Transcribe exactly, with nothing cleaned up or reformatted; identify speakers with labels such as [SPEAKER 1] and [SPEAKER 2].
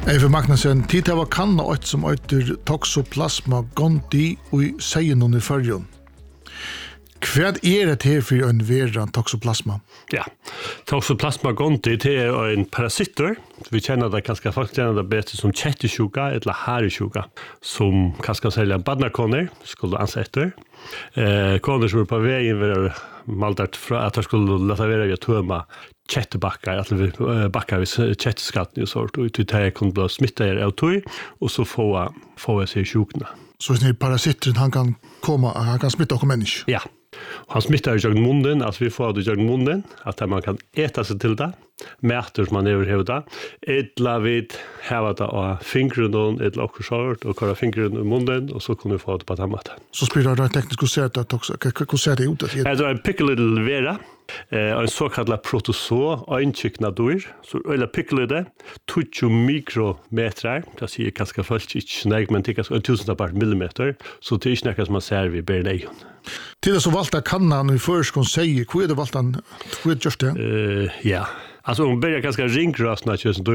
[SPEAKER 1] Eivind Magnussen, tid til å kanna åt som øyter toxoplasma gondii og seien under førjon. Hva er det her for en veran toxoplasma?
[SPEAKER 2] Ja, toxoplasma gondii det er en parasitter. Vi kjenner det kanskje, folk kjenner det bedre som kjettesjuka eller haresjuka, som kanskje selger badnarkoner, skulle anse etter. Eh, koner som er på veien vil maldert fra at de skulle leta være ved tøma kjettebakkar, at vi bakkar ved kjetteskatten og sånt, og ut til det kunne bli smittet av tøy, og så få, få seg sjukene.
[SPEAKER 1] Så hvis ni parasitter, han kan komma, han kan smitta okkur menneske?
[SPEAKER 2] Ja. Han smittar i jorden munnen, altså vi får det i jorden munnen, at man kan äta sig till det, mäter som man överhuvud det, etla vid häva det av fingren, etla och skört, och köra fingren i munnen, och så kan vi få det på det här maten.
[SPEAKER 1] Så spelar det tekniskt, hur ser det också? Hur ser det ut?
[SPEAKER 2] Det är en pickle vera, en så kallad protozoa, en kykna dyr, så eller pickle det, tjugo mikrometrar, det säger ganska fullt, inte snägg, men det är en tusendapart millimeter, så det är inte något som man ser vid berlejon.
[SPEAKER 1] Till det så valta kannan i förskon säger, hur är det valtan, hur är det just det?
[SPEAKER 2] Uh, ja, alltså hon börjar ganska ringrasna,